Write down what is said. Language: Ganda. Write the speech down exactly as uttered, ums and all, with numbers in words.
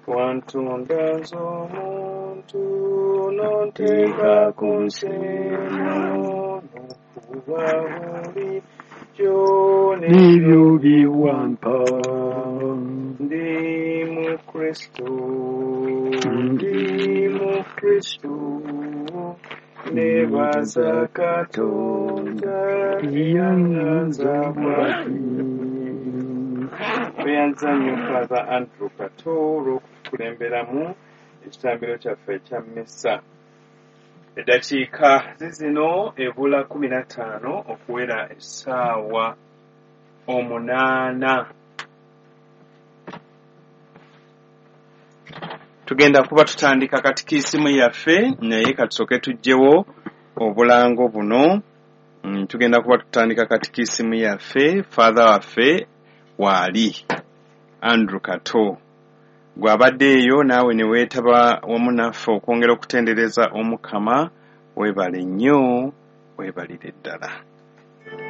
Wantunda nz'omuntu n'onteeka ku nseeno n'okuba bulijjo n'ebyo bye wampa. Ndi mu Kristo, ndi mu Kristo, nebaza Katonda eyanganza bw'ati. Tweyanza nnyo Father Andrew Kato olw'okutukulemberamu ekitambiro kyaffe ekya mmisa. Eddakiika zizino ebula kumi na ttaano okuwera essaawa omunaana. Tugenda kuba tutandika katikiisimu yaffe, naye katusooke tuggyewo obulango buno. Mm, tugenda kuba tutandika katikiisimu yaffe. Father waffe waali Andrew Kato, gw'abadde eyo naawe ne weetaba wamu naffe okwongera okutendereza Omukama. Weebale nnyo, weebalire ddala.